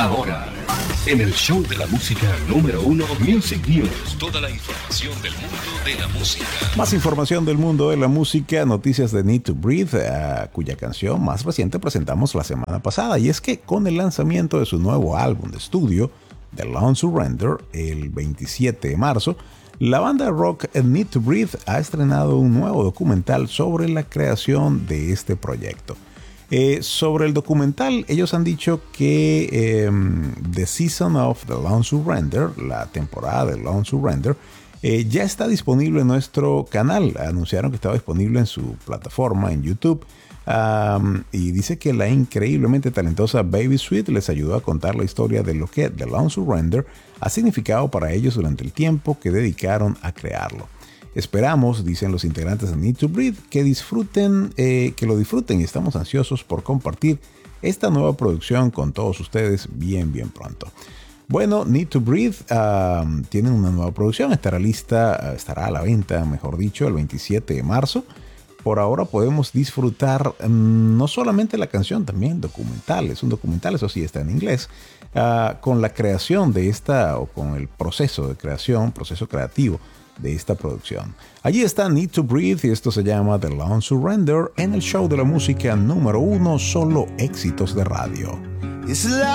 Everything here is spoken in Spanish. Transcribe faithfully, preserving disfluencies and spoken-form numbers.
Ahora, en el show de la música número uno, Music News. Toda la información del mundo de la música. Más información del mundo de la música, noticias de Need to Breathe, uh, cuya canción más reciente presentamos la semana pasada. Y es que con el lanzamiento de su nuevo álbum de estudio, The Long Surrender, el veintisiete de marzo, la banda de rock Need to Breathe ha estrenado un nuevo documental sobre la creación de este proyecto. Eh, sobre el documental, ellos han dicho que eh, The Season of The Long Surrender, la temporada de Long Surrender, eh, ya está disponible en nuestro canal. Anunciaron que estaba disponible en su plataforma en YouTube. Um, y dice que la increíblemente talentosa Baby Sweet les ayudó a contar la historia de lo que The Long Surrender ha significado para ellos durante el tiempo que dedicaron a crearlo. Esperamos, dicen los integrantes de Need to Breathe, que disfruten, eh, que lo disfruten y estamos ansiosos por compartir esta nueva producción con todos ustedes bien, bien pronto. Bueno, Need to Breathe uh, tiene una nueva producción, estará lista, uh, estará a la venta, mejor dicho, el veintisiete de marzo. Por ahora podemos disfrutar um, no solamente la canción, también documentales. Un documental, eso sí, está en inglés, uh, con la creación de esta, o con el proceso de creación, proceso creativo de esta producción. Allí está Need to Breathe y esto se llama The Long Surrender en el show de la música número uno, solo éxitos de radio.